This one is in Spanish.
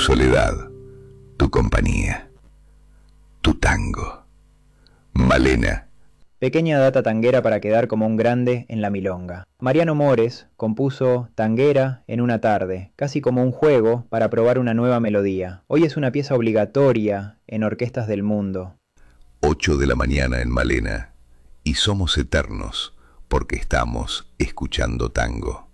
soledad, tu compañía, tu tango. Malena. Pequeña data tanguera para quedar como un grande en la milonga. Mariano Mores compuso Tanguera en una tarde, casi como un juego para probar una nueva melodía. Hoy es una pieza obligatoria en orquestas del mundo. 8 de la mañana en Malena, y somos eternos porque estamos escuchando tango.